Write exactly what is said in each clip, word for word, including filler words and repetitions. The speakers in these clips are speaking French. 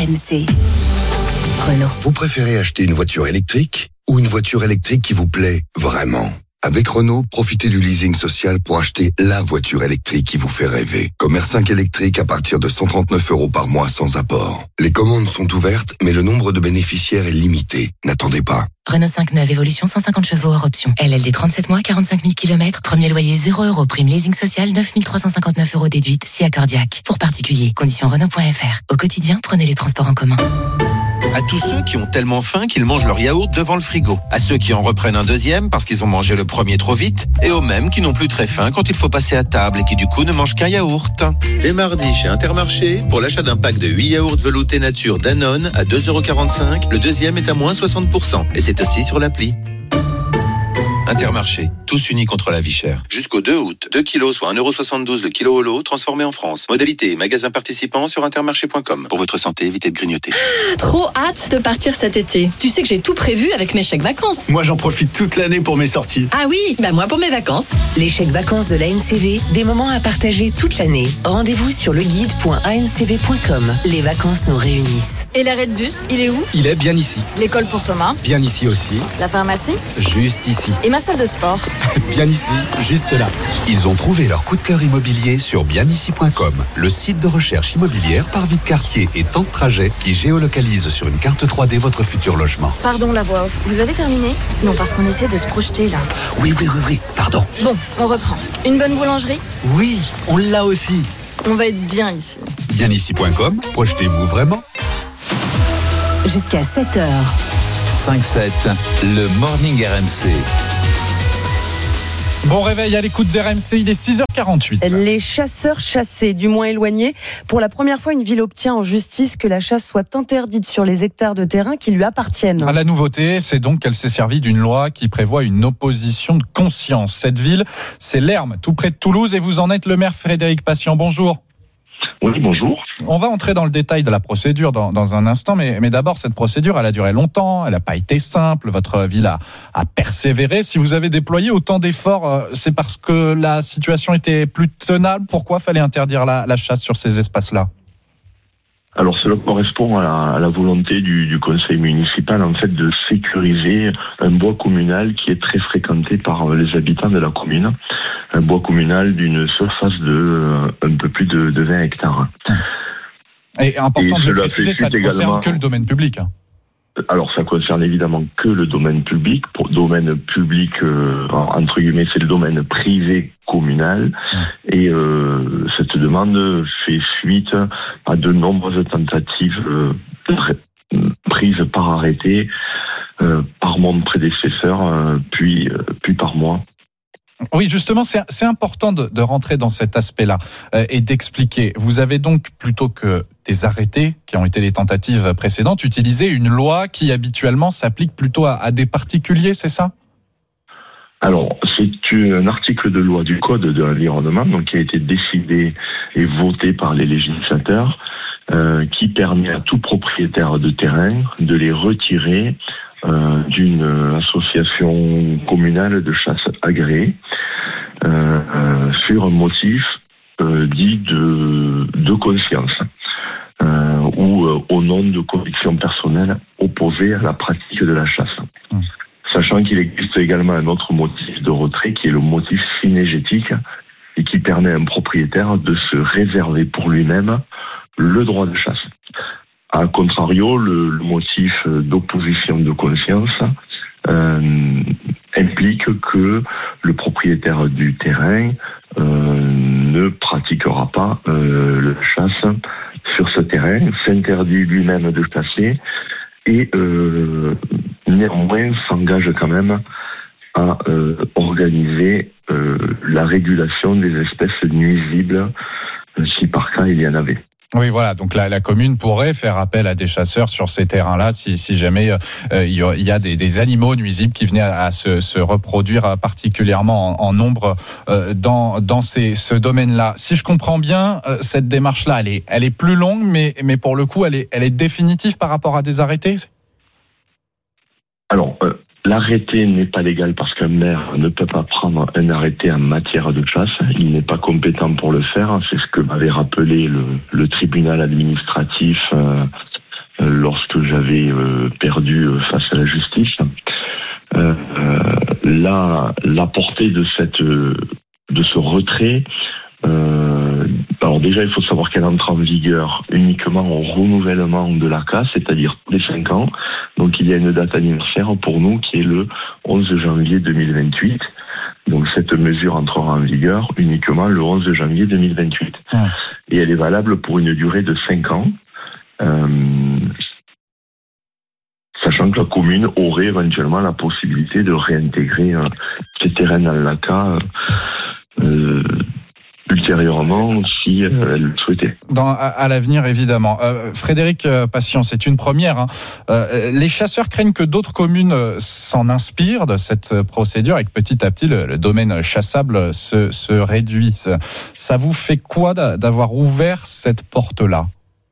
M C. Renault. Vous préférez acheter une voiture électrique ou une voiture électrique qui vous plaît vraiment ? Avec Renault, profitez du leasing social pour acheter la voiture électrique qui vous fait rêver. Comme R cinq électrique à partir de cent trente-neuf euros par mois sans apport. Les commandes sont ouvertes, mais le nombre de bénéficiaires est limité. N'attendez pas. Renault cinq neuf, évolution cent cinquante chevaux hors option. L L D trente-sept mois, quarante-cinq mille kilomètres. Premier loyer zéro euros. Prime leasing social neuf mille trois cent cinquante-neuf euros déduite. Si accordiaque. Pour particuliers. Conditions Renault point F R. Au quotidien, prenez les transports en commun. À tous ceux qui ont tellement faim qu'ils mangent leur yaourt devant le frigo. À ceux qui en reprennent un deuxième parce qu'ils ont mangé le premier trop vite. Et aux mêmes qui n'ont plus très faim quand il faut passer à table et qui du coup ne mangent qu'un yaourt. Dès mardi chez Intermarché, pour l'achat d'un pack de huit yaourts veloutés nature Danone à deux euros quarante-cinq, le deuxième est à moins soixante pour cent. Et c'est aussi sur l'appli. Intermarché, tous unis contre la vie chère. Jusqu'au deux août, deux kilos, soit un euro soixante-douze le kilo au lot, transformé en France. Modalité et magasin participant sur intermarché point com. Pour votre santé, évitez de grignoter. Trop hâte de partir cet été. Tu sais que j'ai tout prévu avec mes chèques vacances. Moi, j'en profite toute l'année pour mes sorties. Ah oui, bah moi pour mes vacances. Les chèques vacances de l'A N C V, des moments à partager toute l'année. Rendez-vous sur leguide point a n c v point com. Les vacances nous réunissent. Et l'arrêt de bus, il est où ? Il est bien ici. L'école pour Thomas ? Bien ici aussi. La pharmacie ? Juste ici. Et ma salle de sport ? Bien ici, juste là. Ils ont trouvé leur coup de cœur immobilier sur bien ici point com, le site de recherche immobilière par vie de quartier et temps de trajet qui géolocalise sur une carte trois D votre futur logement. Pardon la voix off, vous avez terminé ? Non, parce qu'on essaie de se projeter là. Oui, oui, oui, oui, pardon. Bon, on reprend. Une bonne boulangerie ? Oui, on l'a aussi. On va être bien ici. bien ici point com, projetez-vous vraiment. Jusqu'à sept heures. cinq sept, le Morning R M C. Bon réveil à l'écoute d'R M C, il est six heures quarante-huit. Les chasseurs chassés, du moins éloignés. Pour la première fois, une ville obtient en justice que la chasse soit interdite sur les hectares de terrain qui lui appartiennent. La nouveauté, c'est donc qu'elle s'est servie d'une loi qui prévoit une opposition de conscience. Cette ville, c'est Lermes, tout près de Toulouse, et vous en êtes le maire Frédéric Patient. Bonjour. Oui, bonjour. On va entrer dans le détail de la procédure dans, dans un instant, mais, mais d'abord, cette procédure, elle a duré longtemps, elle n'a pas été simple, votre ville a, a persévéré. Si vous avez déployé autant d'efforts, c'est parce que la situation était plus tenable. Pourquoi fallait interdire la, la chasse sur ces espaces-là ? Alors cela correspond à la, à la volonté du, du conseil municipal en fait de sécuriser un bois communal qui est très fréquenté par les habitants de la commune, un bois communal d'une surface de euh, un peu plus de, de vingt hectares. Et important Et de le préciser, ça ne concerne également... que le domaine public. Alors ça concerne évidemment que le domaine public. Pour domaine public, euh, entre guillemets, c'est le domaine privé communal. Et euh, cette demande fait suite à de nombreuses tentatives euh, prises par arrêté, euh, par mon prédécesseur, euh, puis, euh, puis par moi. Oui, justement, c'est, c'est important de, de rentrer dans cet aspect-là euh, et d'expliquer. Vous avez donc, plutôt que des arrêtés qui ont été les tentatives précédentes, utilisé une loi qui habituellement s'applique plutôt à, à des particuliers, c'est ça ? Alors, c'est un article de loi du Code de l'environnement donc, qui a été décidé et voté par les législateurs euh, qui permet à tout propriétaire de terrain de les retirer Euh, d'une association communale de chasse agréée euh, euh, sur un motif euh, dit de, de conscience euh, ou euh, au nom de convictions personnelles opposées à la pratique de la chasse. Mmh. Sachant qu'il existe également un autre motif de retrait qui est le motif cynégétique et qui permet à un propriétaire de se réserver pour lui-même le droit de chasse. A contrario, le, le motif d'opposition de conscience euh, implique que le propriétaire du terrain euh, ne pratiquera pas euh, la chasse sur ce terrain, s'interdit lui-même de chasser et euh, néanmoins s'engage quand même à euh, organiser euh, la régulation des espèces nuisibles si par cas il y en avait. Oui, voilà. Donc la, la commune pourrait faire appel à des chasseurs sur ces terrains-là si, si jamais euh, il y a des, des animaux nuisibles qui venaient à, à se, se reproduire particulièrement en, en nombre euh, dans, dans ces, ce domaine-là. Si je comprends bien, euh, cette démarche-là, elle est, elle est plus longue, mais, mais pour le coup, elle est, elle est définitive par rapport à des arrêtés ? Alors, euh, l'arrêté n'est pas légal parce qu'un maire ne peut pas prendre un arrêté en matière de chasse. Il n'est pas compétent pour le faire. C'est ce que m'avait rappelé le, le tribunal administratif euh, lorsque j'avais euh, perdu euh, face à la justice. Euh, la, la portée de cette euh, de ce retrait, euh, alors déjà il faut savoir qu'elle entre en vigueur uniquement au renouvellement de l'A C A, c'est-à-dire tous les cinq ans. Donc il y a une date anniversaire pour nous qui est le onze janvier deux mille vingt-huit. Donc cette mesure entrera en vigueur uniquement le onze janvier deux mille vingt-huit. Ah. Et elle est valable pour une durée de cinq ans. Euh, sachant que la commune aurait éventuellement la possibilité de réintégrer euh, ces terrains dans l'A C A euh, ultérieurement si euh, elle le souhaitait. Dans, à, à l'avenir, évidemment. Euh, Frédéric euh, Patient, c'est une première. Hein. Euh, les chasseurs craignent que d'autres communes euh, s'en inspirent de cette procédure et que petit à petit, le, le domaine chassable se, se réduise. Ça vous fait quoi d'avoir ouvert cette porte-là ?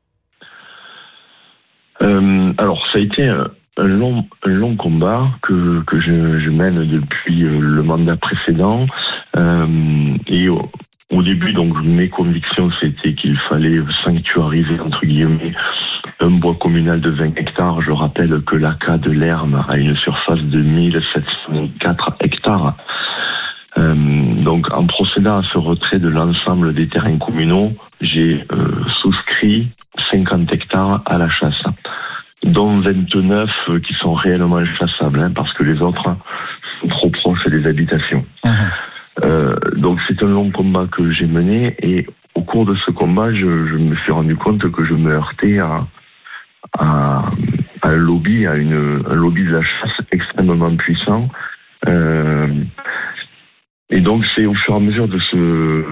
euh, Alors, ça a été un, un, long, un long combat que, que je, je mène depuis le mandat précédent. Euh, et au, Au début, donc, mes convictions, c'était qu'il fallait sanctuariser, entre guillemets, un bois communal de vingt hectares. Je rappelle que l'A C A de Lerme a une surface de mille sept cent quatre hectares. Euh, donc, en procédant à ce retrait de l'ensemble des terrains communaux, j'ai euh, souscrit cinquante hectares à la chasse, dont vingt-neuf qui sont réellement chassables, hein, parce que les autres sont trop proches des habitations. Mmh. Euh, donc c'est un long combat que j'ai mené et au cours de ce combat, je, je me suis rendu compte que je me heurtais à, à, à un lobby, à une, un lobby de la chasse extrêmement puissant. Euh, et donc c'est au fur et à mesure de ce